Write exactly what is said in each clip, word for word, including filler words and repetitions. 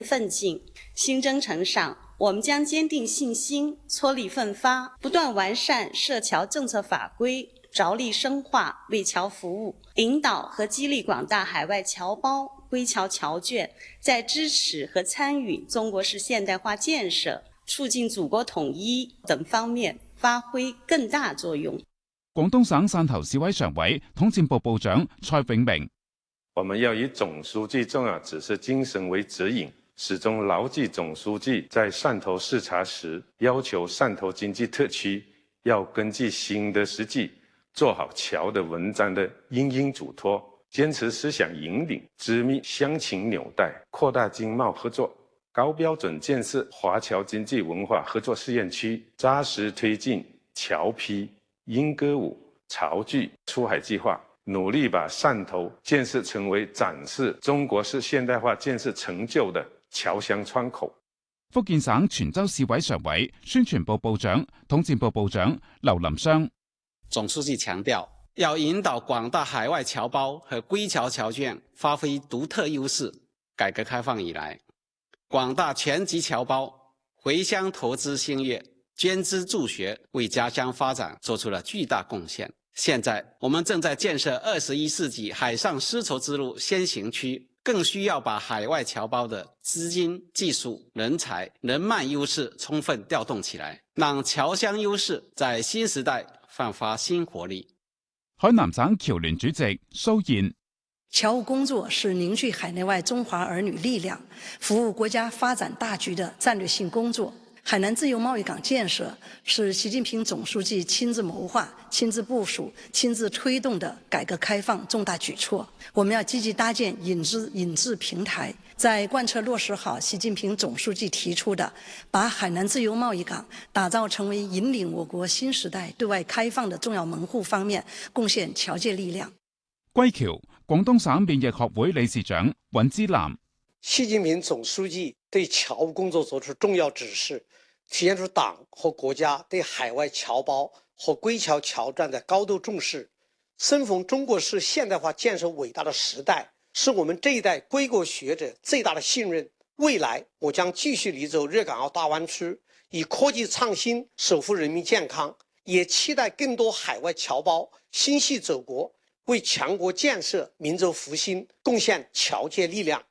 奋进。新征程上，我们将坚定信心，撮力奋发，不断完善涉侨政策法规，着力深化为侨服务，引导和激励广大海外侨胞、归侨侨眷在支持和参与中国式现代化建设、促进祖国統一等方面發揮更大作用。 廣東省汕頭市委常委、統戰部部長蔡永明： 我們要以總書記重要指示精神為指引，始終牢記總書記在汕頭視察時要求汕頭經濟特區要根據新的實際，做好僑的文章的因應囑託，堅持思想引領，緻密鄉情紐帶，擴大經貿合作，高標準建設華僑經濟文化合作試驗區，扎實推進僑批、英歌舞、潮劇出海計劃，努力把汕頭建設成為展示中國式現代化建設成就的僑鄉窗口。 福建省泉州市委常委、宣傳部部長、統戰部部長劉林湘： 總書記強調，要引導廣大海外僑胞和歸僑僑眷發揮獨特優勢。改革開放以來，廣大全籍僑胞回鄉投資興業，捐資助學，為家鄉發展做出了巨大貢獻。現在我們正在建設二十一世紀海上絲綢之路先行區，更需要把海外僑胞的資金、技術、人才、人脈優勢充分調動起來，讓僑鄉優勢在新時代煥發新活力。 海南省僑聯主席蘇燕： 僑務工作是凝聚海內外中華兒女力量，服務國家發展大局的戰略性工作。海南自由貿易港建設是習近平總書記親自謀劃、親自部署、親自推動的改革開放重大舉措。我們要積極搭建引資引資平台，在貫徹落實好習近平總書記提出的把海南自由貿易港打造成為引領我國新時代對外開放的重要門戶方面貢獻僑界力量。 歸僑，廣東省免疫學會理事長尹之南： 習近平總書記對僑務工作作出重要指示，體現出黨和國家對海外僑胞和歸僑僑眷的高度重視。生逢中國式現代化建設偉大的時代，是我們這一代歸國學者最大的信任。未來我將繼續力走粵港澳大灣區，以科技創新守護人民健康，也期待更多海外僑胞心繫祖國，為強國建設、民族復興貢獻僑界力量。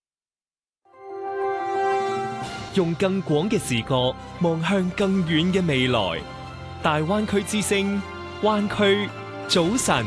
用更廣嘅視角望向更遠嘅未來，大灣區之聲，灣區早晨。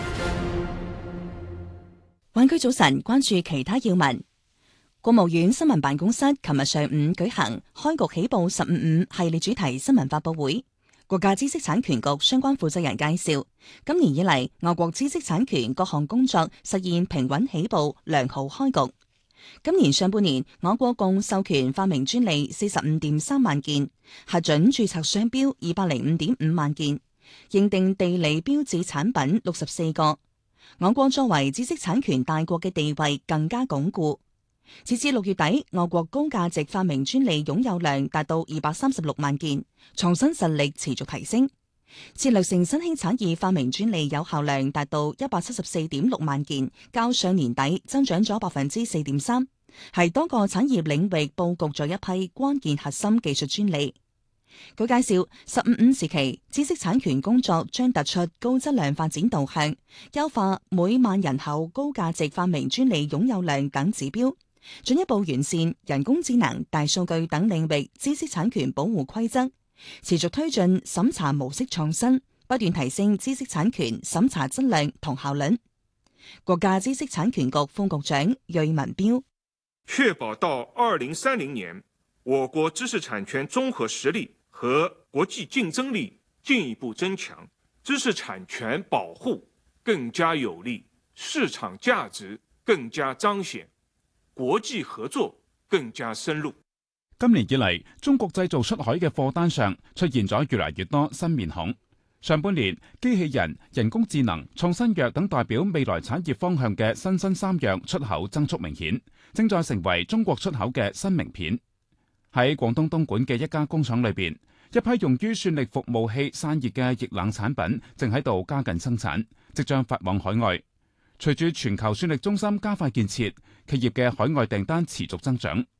灣區早晨，關注其他要聞。國務院新聞辦公室琴日上午舉行開局起步十五五系列主題新聞發佈會，國家知識產權局相關負責人介紹，今年以嚟我國知識產權各項工作實現平穩起步、良好開局。今年上半年，我國共授權發明專利四十五點三萬件，核准註冊商標二百零五點五萬件，認定地理標誌產品六十四個。我國作為知識產權大國嘅地位更加鞏固。截至六月底，我國高價值發明專利擁有量達到二百三十六萬件，創新實力持續提升。戰略性新興產業發明專利有效量達到一百七十四點六萬件，較上年底增長咗百分之四點三，係多個產業領域佈局咗一批關鍵核心技術專利。佢介紹，十五五時期知識產權工作將突出高質量發展導向，優化每萬人口高價值發明專利擁有量等指標，進一步完善人工智能、大數據等領域知識產權保護規則。持續推進審查模式創新，不斷提升知識產權審查質量同效率。國家知識產權局副局長芮文彪： 確保到二零三零年，我國知識產權綜合實力和國際競爭力進一步增強，知識產權保護更加有力，市場價值更加彰顯，國際合作更加深入。 今年以嚟，中國製造出海嘅貨單上出現咗越嚟越多新面孔。上半年，機器人、人工智能、創新藥等代表未來產業方向嘅新新三樣出口增速明顯，正在成為中國出口嘅新名片。喺廣東東莞嘅一家工廠裏邊，一批用於算力服務器散熱嘅液冷產品正喺度加緊生產，即將發往海外。隨住全球算力中心加快建設，企業嘅海外訂單持續增長。